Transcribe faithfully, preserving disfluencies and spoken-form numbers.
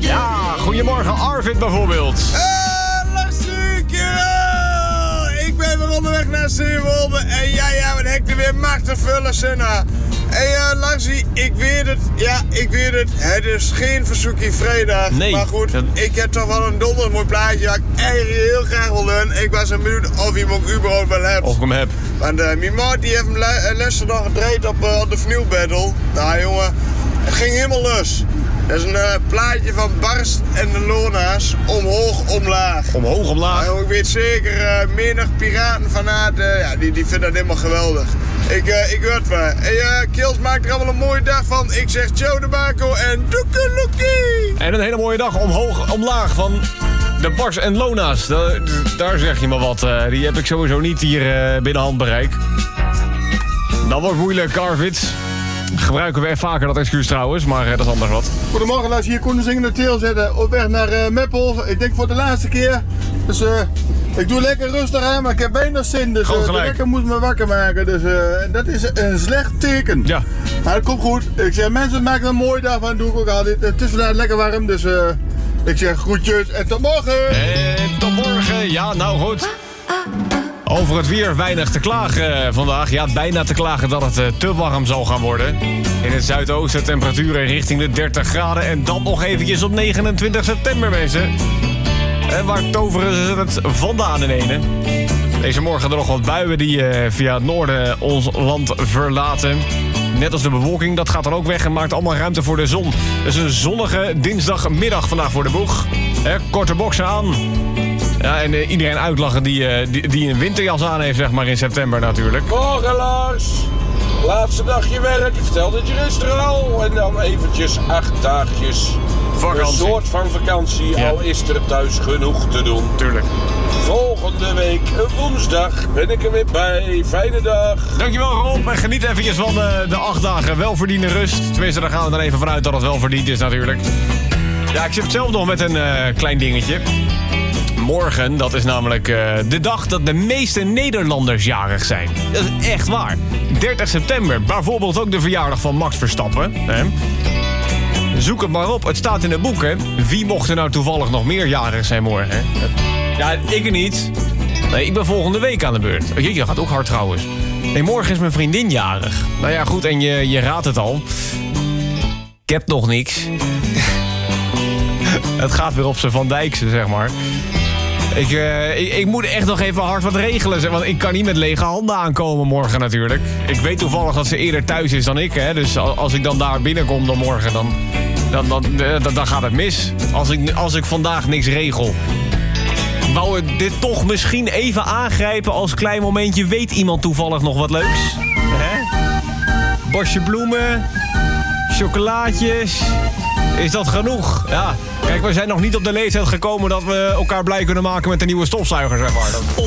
Ja, goedemorgen Arvid bijvoorbeeld. Uh, Larsie, kerel! Ik ben weer onderweg naar Zeewolde en jij hebt een hek er weer machtig vullen, Senna. Hé, hey, uh, Larsie, ik weet het. Ja, ik weet het. Het is geen verzoekje vrijdag. Nee. Maar goed, ik heb toch wel een donder mooi plaatje waar ik eigenlijk heel graag wil doen. Ik was een benieuwd of je hem ook überhaupt wel hebt. Of ik hem heb. Want uh, mijn maat die heeft hem le- lessen nog gedraaid op, uh, op de Vinyl Battle. Nou jongen, het ging helemaal los. Dat is een uh, plaatje van Barst en de Lona's, omhoog, omlaag. Omhoog, omlaag. Nou, jongen, ik weet zeker, uh, menig piratenfanaat, uh, ja, die, die vinden dat helemaal geweldig. Ik, uh, ik weet wel. Hey, uh, Kils maakt er allemaal een mooie dag van. Ik zeg ciao de Baco en doekeloekie. En een hele mooie dag omhoog, omlaag van de Bars en Lona's. Daar, daar zeg je maar wat. Uh, die heb ik sowieso niet hier uh, binnen handbereik. Dat wordt moeilijk, Arvid. Gebruiken we echt vaker dat excuus trouwens, maar uh, dat is anders wat. Goedemorgen, laat je hier Koen de Zingende Teel zetten op weg naar uh, Meppel. Ik denk voor de laatste keer. Dus uh, ik doe lekker rustig aan, maar ik heb weinig zin. Dus uh, de wekker moet me wakker maken. Dus uh, dat is een slecht teken. Ja. Maar dat komt goed. Ik zeg, mensen maken een mooie dag van. Doe ik ook altijd. Het is vandaag lekker warm, dus uh, ik zeg groetjes en tot morgen. En tot morgen. Ja, nou goed. Over het weer weinig te klagen vandaag. Ja, bijna te klagen dat het uh, te warm zal gaan worden. In het zuidoosten temperaturen richting de dertig graden. En dan nog eventjes op negenentwintig september, mensen. En waar toveren ze het vandaan in ene? Deze morgen er nog wat buien die uh, via het noorden ons land verlaten. Net als de bewolking, dat gaat dan ook weg en maakt allemaal ruimte voor de zon. Dus een zonnige dinsdagmiddag vandaag voor de boeg. He, korte boksen aan. Ja, en uh, iedereen uitlachen die, uh, die, die een winterjas aan heeft, zeg maar, in september natuurlijk. Morgen, Lars. Laatste dagje werk. Je vertelde het je gisteren al. En dan eventjes acht dagjes. Vakantie. Een soort van vakantie, Ja. al is er thuis genoeg te doen. Tuurlijk. Volgende week, woensdag, ben ik er weer bij. Fijne dag. Dankjewel Rob. En geniet eventjes van uh, de acht dagen welverdiende rust. Tenminste, daar gaan we dan even vanuit dat het wel verdiend is natuurlijk. Ja, ik zit zelf nog met een uh, klein dingetje. Morgen, dat is namelijk uh, de dag dat de meeste Nederlanders jarig zijn. Dat is echt waar. dertig september, bijvoorbeeld ook de verjaardag van Max Verstappen. Hè? Zoek het maar op, het staat in de boeken. Wie mocht er nou toevallig nog meer jarig zijn morgen? Ja, ik niet. Nee, ik ben volgende week aan de beurt. Oh, jeetje, dat gaat ook hard trouwens. Nee, morgen is mijn vriendin jarig. Nou ja, goed, en je, je raadt het al. Ik heb nog niks. Het gaat weer op z'n Van Dijkse, zeg maar. Ik, uh, ik, ik moet echt nog even hard wat regelen, zeg, want ik kan niet met lege handen aankomen morgen natuurlijk. Ik weet toevallig dat ze eerder thuis is dan ik, hè. Dus als ik dan daar binnenkom dan morgen, dan, dan, dan, dan, dan gaat het mis. Als ik, als ik vandaag niks regel. Wou ik dit toch misschien even aangrijpen als klein momentje. Weet iemand toevallig nog wat leuks? Hè? Bosje bloemen, chocolaatjes. Is dat genoeg? Ja. Kijk, we zijn nog niet op de leeftijd gekomen dat we elkaar blij kunnen maken met een nieuwe stofzuiger, zeg maar.